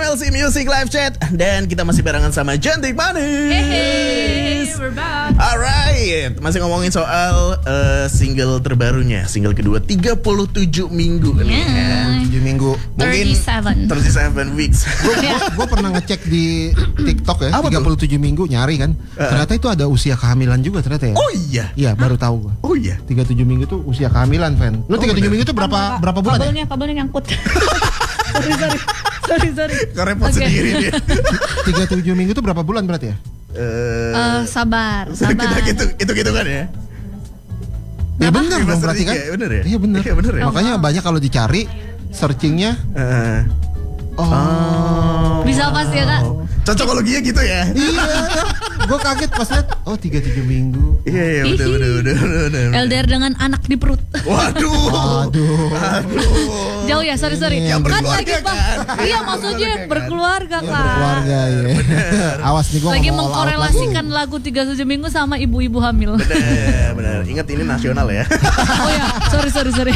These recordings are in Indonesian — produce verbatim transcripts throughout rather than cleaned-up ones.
M L C Music Live Chat. Dan kita masih barengan sama Cantik Manis. Hey, we're back. Alright, masih ngomongin soal uh, single terbarunya, single kedua tiga puluh tujuh minggu nih. Yeah. tujuh minggu. Mungkin thirty-seven tiga puluh tujuh weeks. Gue pernah ngecek di TikTok ya, Apa tiga puluh tujuh minggu nyari kan. Uh. Ternyata itu ada usia kehamilan juga ternyata ya. Oh iya. Iya, baru tahu gue. Oh iya. tiga puluh tujuh minggu tuh usia kehamilan, Fan. Lu Oh, tiga puluh tujuh bener. minggu tuh berapa berapa bulan ya? Kabelnya, kabelnya nyangkut. sorry, sorry. Sorry, sorry. Kerepot Oke. sendiri dia. tiga puluh tujuh minggu tuh berapa bulan berarti ya? Eh, Eh, sabar, sabar. kita gitu, itu gitu kan ya. Ya benar Iya, dong Master berarti tiga, kan? bener ya? Iya benar. Iya, bener ya? Makanya banyak kalau dicari searchingnya. Eh, Oh. Bisa pas ya, Kak? Cocokologinya gitu ya. Iya, gue kaget pas lihat. Oh tiga puluh tujuh minggu. Iya, iya, udah, udah, udah, udah, udah. L D R dengan anak di perut. Waduh. Aduh. Aduh. Jauh ya, sorry, sorry. Yang Kan berkeluarga lagi, Bang. kan? Iya, Yang maksudnya berkeluarga kan? berkeluarga, Ya, Kak. berkeluarga ya. Awas nih gue Lagi mengkorelasikan lagu tiga puluh tujuh minggu sama ibu-ibu hamil. Benar, benar. Ingat ini nasional ya. Oh ya, sorry, sorry, sorry.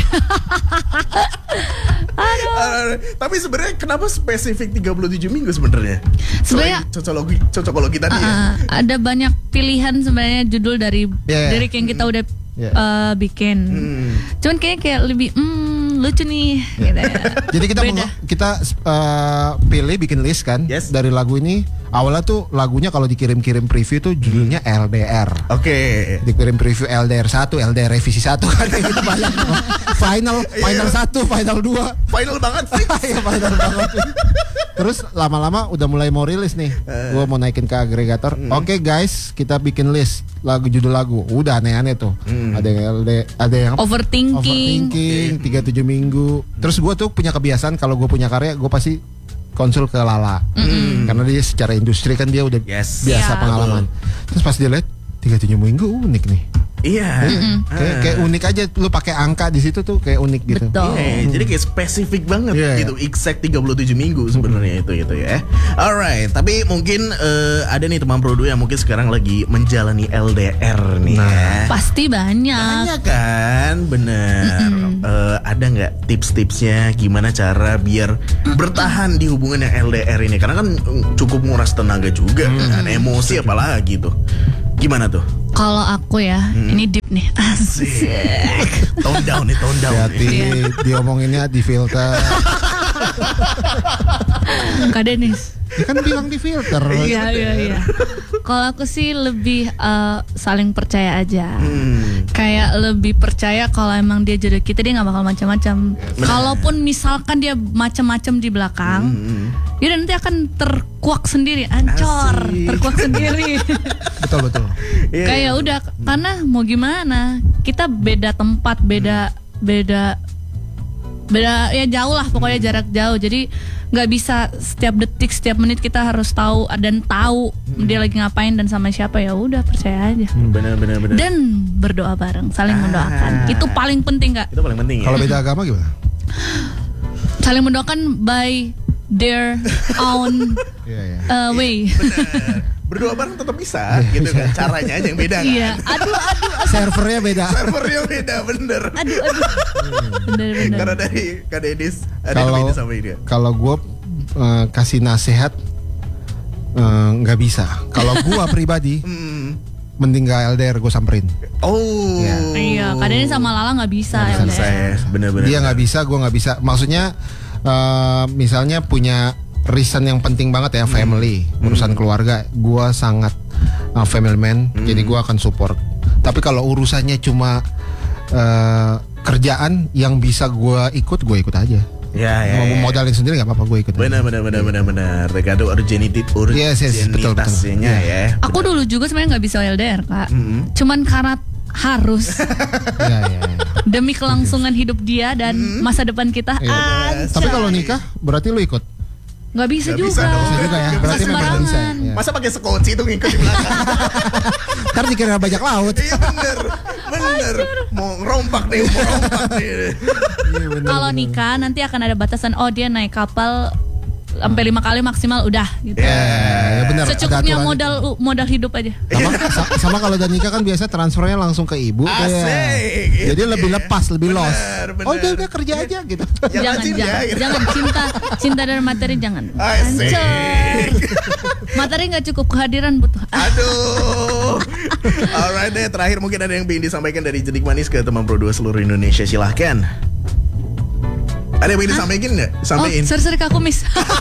Aduh. Uh, tapi sebenarnya kenapa spesifik tiga puluh tujuh minggu sebenarnya? Sebenarnya- Selain cocokologi cocokologi tadi ya. Uh, ada banyak pilihan sebenarnya judul dari Yeah. lirik yang kita udah Yeah. uh, bikin. Hmm. Cuman kayaknya kayak lebih hmm, lucu nih gitu ya. Jadi kita Beda. meng- kita uh, pilih bikin list kan Yes. dari lagu ini. Awalnya tuh lagunya kalau dikirim-kirim preview tuh judulnya L D R. Oke. Dikirim preview L D R satu, L D R revisi satu kan kayak gitu banyak. Final, final satu, final dua. Final banget sih. Iya final banget. Terus lama-lama udah mulai mau rilis nih. Gue mau naikin ke agregator. Oke guys, kita bikin list lagu judul lagu. Udah aneh-aneh tuh. Ada yang L D, ada yang Overthinking. overthinking, tiga puluh tujuh minggu. Terus gue tuh punya kebiasaan kalau gue punya karya, gue pasti konsul ke Lala. Karena dia secara industri kan dia udah Yes. biasa Iya. pengalaman. Terus pas dia lihat tiga puluh tujuh minggu unik nih. Iya. Kayak, kayak unik aja lu pakai angka di situ tuh kayak unik gitu. Betul. Iya, jadi kayak spesifik banget Iya, gitu, exact tiga puluh tujuh minggu sebenarnya itu itu ya. Alright, tapi mungkin eh, ada nih teman produ yang mungkin sekarang lagi menjalani L D R nih ya. Pasti banyak. Banyak kan, bener. Eh, ada nggak tips-tipsnya gimana cara biar bertahan di hubungan yang L D R ini? Karena kan mm, cukup nguras tenaga juga, kan emosi apalagi tuh. Gimana tuh? Kalau aku ya, ini deep nih. Asik. Tone down nih, tone down. Hati nih. diomonginnya di filter. Kak Denis. Dia kan bilang di filter. Iya, iya, iya. Kalau aku sih lebih eh, saling percaya aja. Hmm. Kayak lebih percaya kalau emang dia jodoh kita, dia nggak bakal macam-macam. Kalaupun misalkan dia macam-macam di belakang, dia nanti akan terkuak sendiri, ancor, Asik. terkuak sendiri. Betul betul. Iya. Kayak udah, karena mau gimana, kita beda tempat, beda, beda, beda ya jauh lah, pokoknya jarak jauh. Jadi nggak bisa setiap detik, setiap menit kita harus tahu dan tahu dia lagi ngapain dan sama siapa. Ya udah, percaya aja. Benar, benar, benar. Dan berdoa bareng, saling Ah. mendoakan. Itu paling penting, Kak. Itu paling penting ya. Kalau beda agama gimana? Saling mendoakan by their own Iya iya. uh, way. Benar. Berdoa bareng tetap bisa gitu kan. Caranya aja yang beda kan. Iya. Aduh, aduh, aduh, Servernya beda. Servernya beda, bener. aduh, aduh. Bener, bener. Karena dari Kak Dedis ada yang Kalau beda sama dia. kalau gue uh, kasih nasihat uh, nggak bisa. Kalau gue pribadi Hmm. mending gak L D R gue samperin. Oh. Iya. Iya, kadang sama Lala nggak bisa. Nggak ya Bisa udah. ya, bener-bener. Dia nggak bisa, gue nggak bisa. Maksudnya uh, misalnya punya reason yang penting banget ya, family, urusan keluarga. Gue sangat uh, family man, jadi gue akan support. Tapi kalau urusannya cuma uh, kerjaan yang bisa gue ikut, gue ikut aja. Ya, ya, Mau ya. modalin sendiri nggak apa-apa, gue ikut. aja. Benar, benar, benar, benar, benar. Tergantung urgenity, Yes, yes, betul, betul. urgenitasnya ya. Aku dulu juga sebenarnya nggak bisa L D R, Kak. Mm-hmm. Cuman karena harus Iya, iya, iya. demi kelangsungan hidup dia dan masa depan kita. Iya. Anjay. Tapi kalau nikah berarti lu ikut. nggak bisa Nggak juga. bisa dong. Bisa juga ya. Nggak Berarti bisa memang nggak bisa. sembarangan. Ya. Masa pakai sekunci itu ngikut di belakang? Ntar dikira bajak laut. Iya bener, bener. Mau ngerompak nih, mau ngerompak nih. Iya, bener, Kalau bener. nikah nanti akan ada batasan. Oh, dia naik kapal sampai lima kali maksimal udah gitu. Ya, ya benar. ada Secukupnya aturan modal itu. modal hidup aja. Sama, sa- sama kalau udah nikah kan biasa transfernya langsung ke ibu. Asik. Ya. Jadi lebih lepas, lebih Benar, los. benar. Oh udah udah kerja aja gitu. Yang jangan rajin jangan, ya, gitu. jangan cinta cinta dan materi jangan. Asik. Hancur. Materi nggak cukup, kehadiran butuh. Ah, Aduh. Alright deh, terakhir mungkin ada yang ingin disampaikan dari Jentik Manis ke teman Pro dua seluruh Indonesia, silahkan. Ada yang ingin disampaikan nggak? oh, Sampaikan. seri-seri kaku Miss.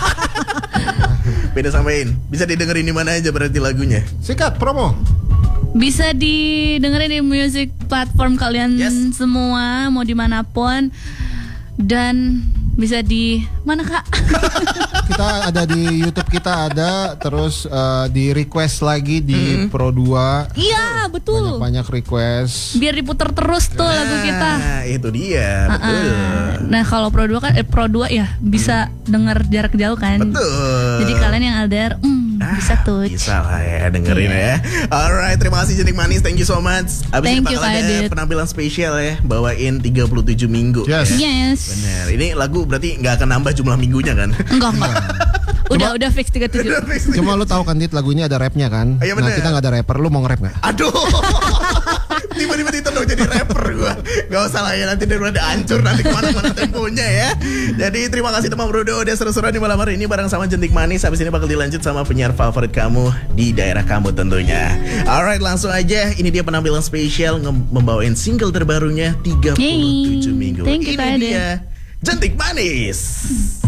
Beda sampaikan. Bisa didengerin di mana aja berarti lagunya. Sikat promo. Bisa didengerin di music platform kalian Yes. semua, mau dimanapun. Dan bisa di mana kak? Kita ada di YouTube, kita ada terus eh, di request lagi di Pro dua. Iya betul. Banyak request. Biar diputer terus tuh lagu kita. Nah, itu dia. Betul. Uh-uh. Nah kalau Pro dua kan eh, Pro dua ya bisa denger jarak jauh kan. Betul. Jadi kalian yang L D R hmm, Ah, bisa touch. Bisa lah ya dengerin ya. Alright, terima kasih Jentik Manis. Thank you so much. Abis Thank ini you, bakal Kak ada Adit. penampilan spesial ya, bawain tiga puluh tujuh minggu. Yes. Yes. Bener. Ini lagu berarti nggak akan nambah jumlah minggunya kan? Enggak enggak. Udah udah fix tiga puluh tujuh. Cuma lu tahu kan Dit, lagunya ada rapnya kan? Iya, Nah bener. kita nggak ada rapper, lu mau nge-rap nggak? Aduh. Tiba-tiba ditodong jadi rapper gua. Gak usah lah ya, nanti daripada hancur nanti kemana-mana temponya ya. Jadi terima kasih teman Bro udah seru-seruan di malam hari ini bareng sama Jentik Manis. Habis ini bakal dilanjut sama penyiar favorit kamu di daerah kamu tentunya. Alright, langsung aja. Ini dia penampilan spesial nge- membawain single terbarunya tiga puluh tujuh Yay. minggu. Thank you, Ini Kak Adit. dia Jentik Manis.